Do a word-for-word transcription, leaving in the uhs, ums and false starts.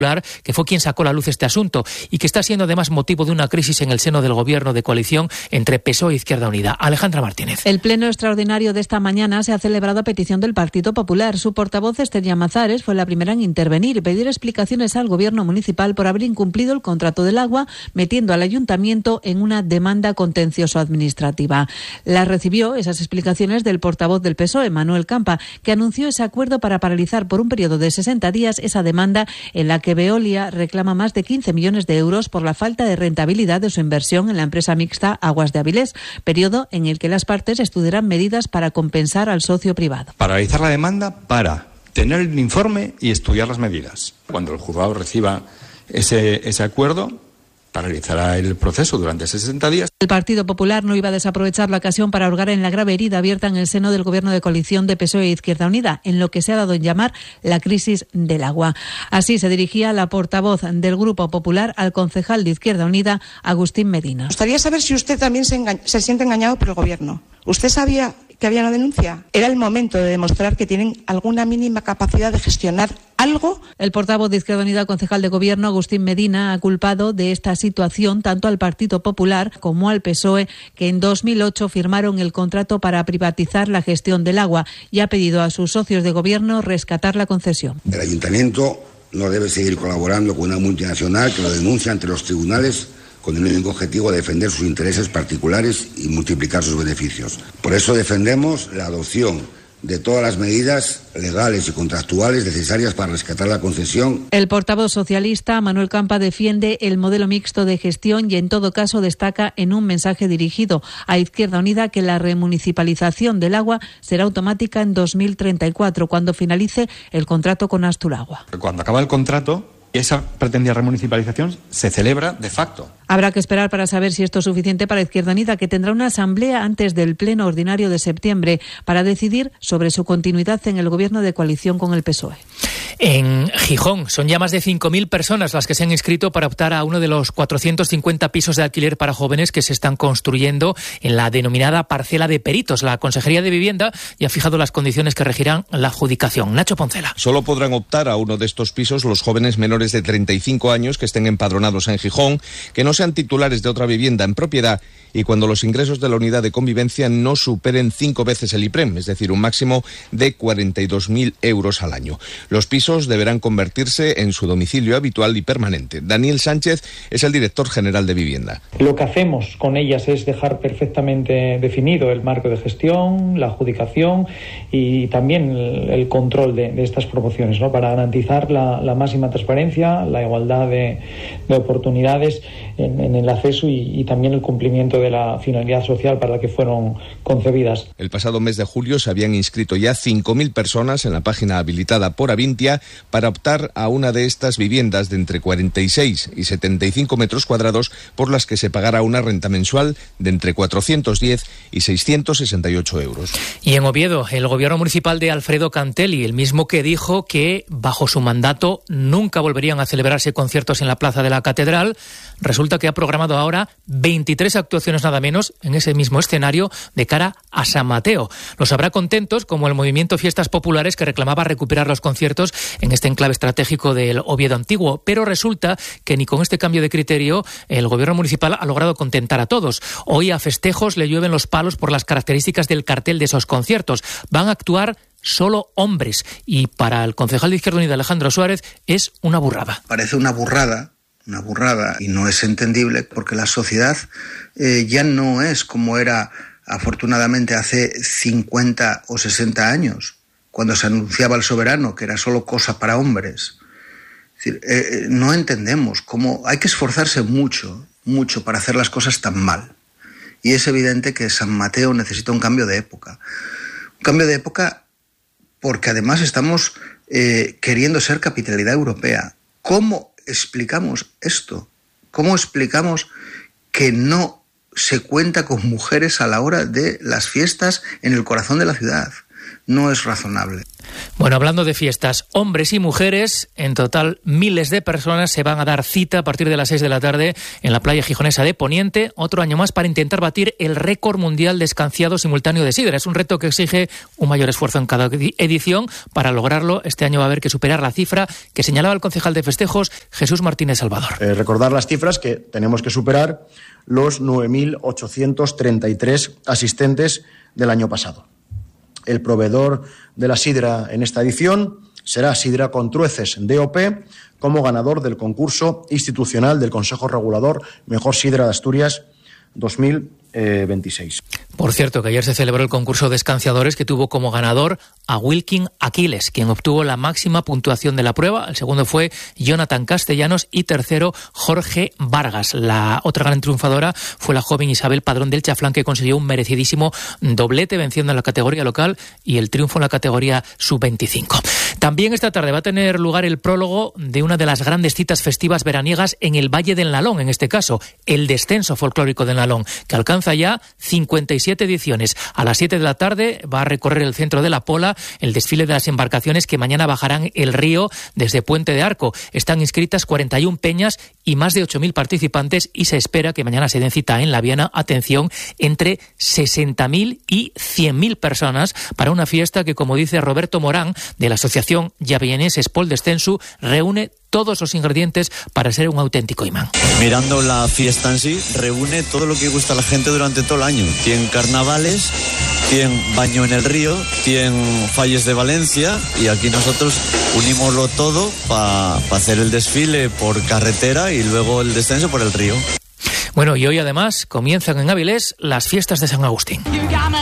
que fue quien sacó a la luz este asunto y que está siendo además motivo de una crisis en el seno del gobierno de coalición entre P S O E e Izquierda Unida. Alejandra Martínez. El pleno extraordinario de esta mañana se ha celebrado a petición del Partido Popular. Su portavoz, Esther Llamazares, fue la primera en intervenir y pedir explicaciones al gobierno municipal por haber incumplido el contrato del agua, metiendo al ayuntamiento en una demanda contencioso-administrativa. Las recibió, esas explicaciones, del portavoz del P S O E, Manuel Campa, que anunció ese acuerdo para paralizar por un periodo de sesenta días esa demanda en la que Veolia reclama más de quince millones de euros por la falta de rentabilidad de su inversión en la empresa mixta Aguas de Avilés, periodo en el que las partes estudiarán medidas para compensar al socio privado. Paralizar la demanda para tener el informe y estudiar las medidas. Cuando el juzgado reciba ese, ese acuerdo, paralizará el proceso durante sesenta días. El Partido Popular no iba a desaprovechar la ocasión para hurgar en la grave herida abierta en el seno del gobierno de coalición de P S O E e Izquierda Unida, en lo que se ha dado en llamar la crisis del agua. Así se dirigía la portavoz del Grupo Popular al concejal de Izquierda Unida, Agustín Medina. Me gustaría saber si usted también se, enga- se siente engañado por el gobierno. ¿Usted sabía que había una denuncia? Era el momento de demostrar que tienen alguna mínima capacidad de gestionar algo. El portavoz de Izquierda Unida, concejal de Gobierno, Agustín Medina, ha culpado de esta situación tanto al Partido Popular como al P S O E, que en dos mil ocho firmaron el contrato para privatizar la gestión del agua, y ha pedido a sus socios de Gobierno rescatar la concesión. El Ayuntamiento no debe seguir colaborando con una multinacional que lo denuncia ante los tribunales con el único objetivo de defender sus intereses particulares y multiplicar sus beneficios. Por eso defendemos la adopción de todas las medidas legales y contractuales necesarias para rescatar la concesión. El portavoz socialista, Manuel Campa, defiende el modelo mixto de gestión y en todo caso destaca en un mensaje dirigido a Izquierda Unida que la remunicipalización del agua será automática en dos mil treinta y cuatro, cuando finalice el contrato con Asturagua. Cuando acaba el contrato, esa pretendida remunicipalización se celebra de facto. Habrá que esperar para saber si esto es suficiente para Izquierda Unida, que tendrá una asamblea antes del pleno ordinario de septiembre para decidir sobre su continuidad en el gobierno de coalición con el P S O E. En Gijón son ya más de cinco mil personas las que se han inscrito para optar a uno de los cuatrocientos cincuenta pisos de alquiler para jóvenes que se están construyendo en la denominada parcela de Peritos. La Consejería de Vivienda ya ha fijado las condiciones que regirán la adjudicación. Nacho Poncela. Solo podrán optar a uno de estos pisos los jóvenes menores de treinta y cinco años que estén empadronados en Gijón, que no sean titulares de otra vivienda en propiedad y cuando los ingresos de la unidad de convivencia no superen cinco veces el IPREM, es decir, un máximo de cuarenta y dos mil euros al año. Los pisos deberán convertirse en su domicilio habitual y permanente. Daniel Sánchez es el director general de Vivienda. Lo que hacemos con ellas es dejar perfectamente definido el marco de gestión, la adjudicación y también el, el control de, de estas promociones, ¿no? Para garantizar la, la máxima transparencia, la igualdad de, de oportunidades en, en el acceso y, y también el cumplimiento de la finalidad social para la que fueron concebidas. El pasado mes de julio se habían inscrito ya cinco mil personas en la página habilitada por Avintia para optar a una de estas viviendas de entre cuarenta y seis y setenta y cinco metros cuadrados por las que se pagará una renta mensual de entre cuatrocientos diez y seiscientos sesenta y ocho euros. Y en Oviedo, el gobierno municipal de Alfredo Cantelli, el mismo que dijo que bajo su mandato nunca volverían a celebrarse conciertos en la Plaza de la Catedral, resulta que ha programado ahora veintitrés actuaciones nada menos en ese mismo escenario de cara a San Mateo. Los habrá contentos como el movimiento Fiestas Populares, que reclamaba recuperar los conciertos en este enclave estratégico del Oviedo antiguo, pero resulta que ni con este cambio de criterio el gobierno municipal ha logrado contentar a todos. Hoy a festejos le llueven los palos por las características del cartel de esos conciertos. Van a actuar solo hombres y para el concejal de Izquierda Unida, Alejandro Suárez, es una burrada. Parece una burrada, una burrada y no es entendible porque la sociedad eh, ya no es como era afortunadamente hace cincuenta o sesenta años, cuando se anunciaba el soberano, que era solo cosa para hombres. Es decir, eh, no entendemos cómo hay que esforzarse mucho, mucho para hacer las cosas tan mal. Y es evidente que San Mateo necesita un cambio de época. Un cambio de época porque además estamos eh, queriendo ser capitalidad europea. ¿Cómo explicamos esto? ¿Cómo explicamos que no se cuenta con mujeres a la hora de las fiestas en el corazón de la ciudad? no es razonable. Bueno, hablando de fiestas, hombres y mujeres, en total miles de personas se van a dar cita a partir de las seis de la tarde en la playa gijonesa de Poniente, otro año más para intentar batir el récord mundial de escanciado simultáneo de sidra. Es un reto que exige un mayor esfuerzo en cada edición. Para lograrlo, este año va a haber que superar la cifra que señalaba el concejal de festejos, Jesús Martínez Salvador. Eh, recordar las cifras que tenemos que superar los nueve mil ochocientos treinta y tres asistentes del año pasado. El proveedor de la sidra en esta edición será Sidra Contrueces D O P, como ganador del concurso institucional del Consejo Regulador Mejor Sidra de Asturias dos mil veintiséis. Por cierto, que ayer se celebró el concurso de escanciadores que tuvo como ganador a Wilkin Aquiles, quien obtuvo la máxima puntuación de la prueba. El segundo fue Jonathan Castellanos y tercero Jorge Vargas. La otra gran triunfadora fue la joven Isabel Padrón del Chaflán, que consiguió un merecidísimo doblete venciendo en la categoría local y el triunfo en la categoría sub veinticinco. También esta tarde va a tener lugar el prólogo de una de las grandes citas festivas veraniegas en el Valle del Nalón, en este caso, el descenso folclórico del Nalón, que alcanza ya cincuenta y siete ediciones. A las siete de la tarde va a recorrer el centro de la Pola el desfile de las embarcaciones que mañana bajarán el río desde Puente de Arco. Están inscritas cuarenta y una peñas y más de ocho mil participantes, y se espera que mañana se den cita en la Viana, atención, entre sesenta mil y cien mil personas para una fiesta que, como dice Roberto Morán, de la Asociación Llavienenses Pol Descensu, reúne todos los ingredientes para ser un auténtico imán. Mirando la fiesta en sí, reúne todo lo que gusta a la gente durante todo el año. Tienen carnavales, tienen baño en el río, tienen falles de Valencia, y aquí nosotros unimoslo todo para pa hacer el desfile por carretera y luego el descenso por el río. Bueno, y hoy además comienzan en Avilés las fiestas de San Agustín.